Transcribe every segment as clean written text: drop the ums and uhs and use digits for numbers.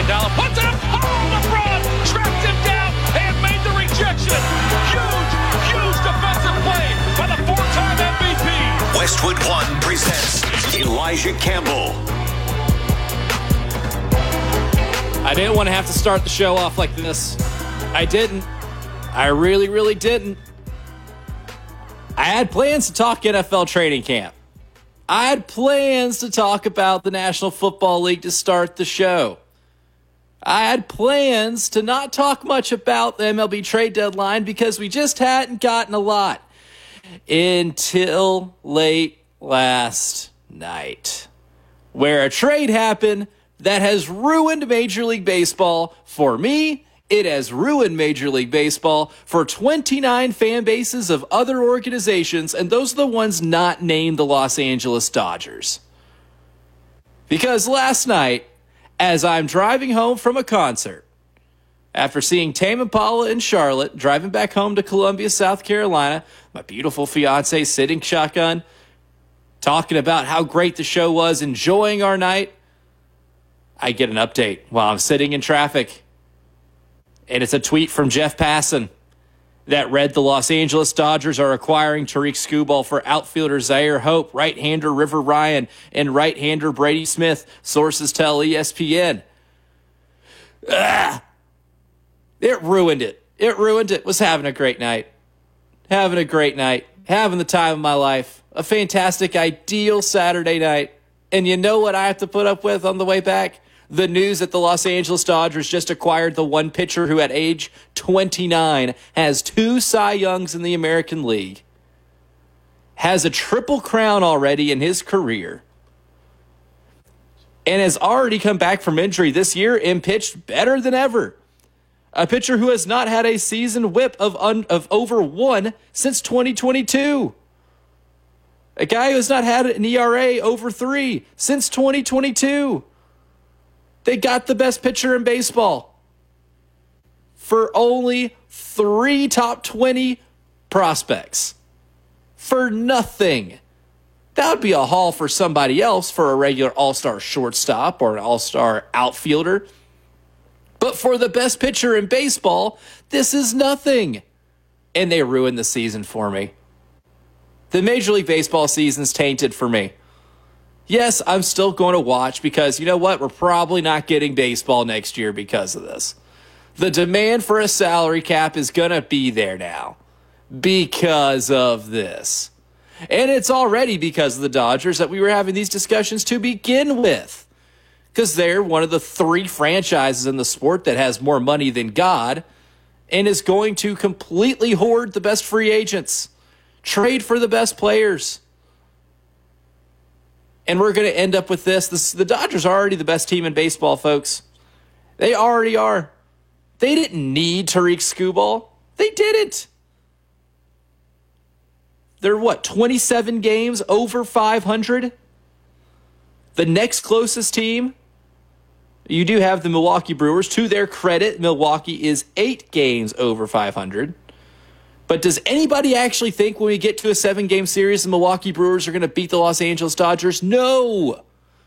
Iguodala puts it up. Oh, LeBron tracked him down and made the rejection. Huge defensive play by the four-time MVP. Westwood One presents Elijah Campbell. I didn't want to have to start the show off like this. I didn't. I really didn't. I had plans to talk NFL training camp. I had plans to talk about the National Football League to start the show. I had plans to not talk much about the MLB trade deadline because we just hadn't gotten a lot until late last night, where a trade happened that has ruined Major League Baseball for me. It has ruined Major League Baseball for 29 fan bases of other organizations, and those are the ones not named the Los Angeles Dodgers. Because last night, as I'm driving home from a concert, after seeing Tame Impala in Charlotte, driving back home to Columbia, South Carolina, my beautiful fiance sitting shotgun, talking about how great the show was, enjoying our night, I get an update while I'm sitting in traffic. And it's a tweet from Jeff Passan that read the Los Angeles Dodgers are acquiring Tarik Skubal for outfielder Zaire Hope, right-hander River Ryan, and right-hander Brady Smith. Sources tell ESPN. It ruined it. It ruined it. Was having a great night. Having the time of my life. A fantastic, ideal Saturday night. And you know what I have to put up with on the way back? The news that the Los Angeles Dodgers just acquired the one pitcher who at age 29 has 2 Cy Youngs in the American League, has a triple crown already in his career, and has already come back from injury this year and pitched better than ever. A pitcher who has not had a season whip of over 1 since 2022. A guy who has not had an ERA over 3 since 2022. They got the best pitcher in baseball for only 3 top 20 prospects. For nothing. That would be a haul for somebody else, for a regular all-star shortstop or an all-star outfielder. But for the best pitcher in baseball, this is nothing. And they ruined the season for me. The Major League Baseball season's tainted for me. Yes, I'm still going to watch because, you know what? We're probably not getting baseball next year because of this. The demand for a salary cap is going to be there now because of this. And it's already because of the Dodgers that we were having these discussions to begin with. Because they're one of the 3 franchises in the sport that has more money than God and is going to completely hoard the best free agents, trade for the best players. And we're going to end up with this. The Dodgers are already the best team in baseball, folks. They already are. They didn't need Tarik Skubal. They didn't. They're 27 games over 500? The next closest team, you do have the Milwaukee Brewers. To their credit, Milwaukee is 8 games over 500. But does anybody actually think when we get to a 7-game series, the Milwaukee Brewers are going to beat the Los Angeles Dodgers? No.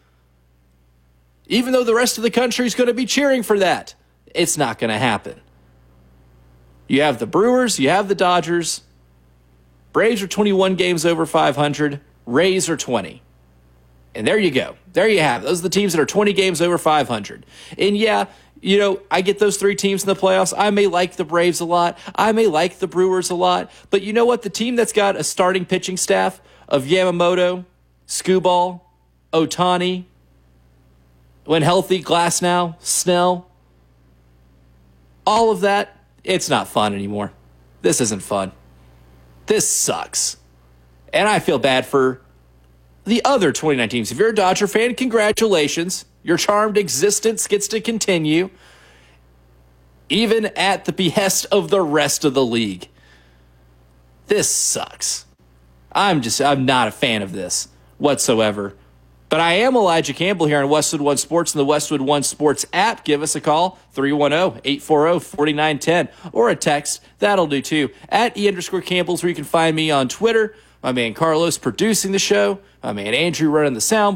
Even though the rest of the country is going to be cheering for that, it's not going to happen. You have the Brewers, you have the Dodgers. Braves are 21 games over 500. Rays are 20. And there you go. There you have it. Those are the teams that are 20 games over 500. And yeah, you know, I get those 3 teams in the playoffs. I may like the Braves a lot. I may like the Brewers a lot. But you know what? The team that's got a starting pitching staff of Yamamoto, Skubal, Ohtani, when healthy, Glasnow, Snell, all of that, it's not fun anymore. This isn't fun. This sucks. And I feel bad for the other 29 teams. If you're a Dodger fan, congratulations. Your charmed existence gets to continue, even at the behest of the rest of the league. This sucks. I'm not a fan of this whatsoever. But I am Elijah Campbell here on Westwood One Sports and the Westwood One Sports app. Give us a call, 310-840-4910, or a text. That'll do too. At @E_Campbell's, where you can find me on Twitter. My man Carlos producing the show. My man Andrew running the sound.